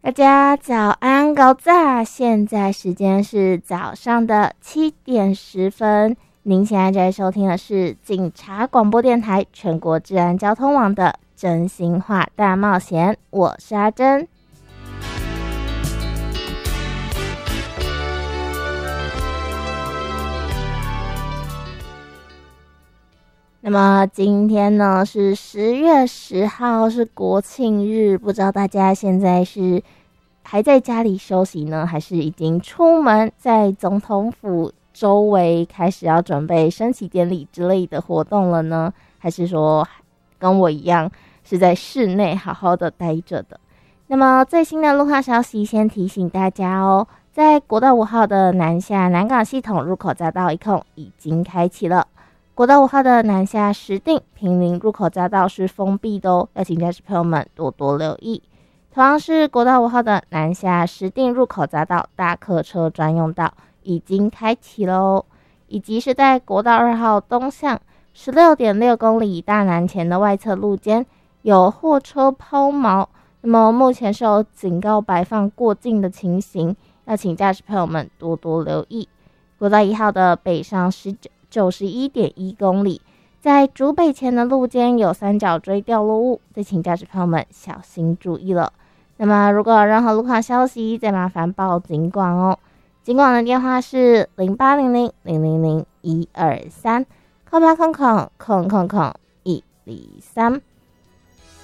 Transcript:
大家早安高早，现在时间是早上的7:10，您现在在收听的是警察广播电台全国治安交通网的真心话大冒险，我是阿珍。那么今天呢是10月10号，是国庆日，不知道大家现在是还在家里休息呢，还是已经出门在总统府周围开始要准备升旗典礼之类的活动了呢？还是说跟我一样是在室内好好的待着的？那么最新的路况消息先提醒大家哦，在国道5号的南下南港系统入口匝道一控已经开启了。国道5号的南下石碇、坪林入口匝道是封闭的哦，要请驾驶朋友们多多留意。同样是国道5号的南下石碇入口匝道大客车专用道已经开启了哦，以及是在国道2号东向 16.6 公里大南前的外侧路肩有货车抛锚，那么目前是有警告摆放过境的情形，要请驾驶朋友们多多留意。国道1号的北上91.1 公里，在竹北前的路肩有三角锥掉落物，再请驾驶朋友们小心注意了。那么如果有任何路况消息，再麻烦报警广哦。警广的电话是0800-000-123，0800-123。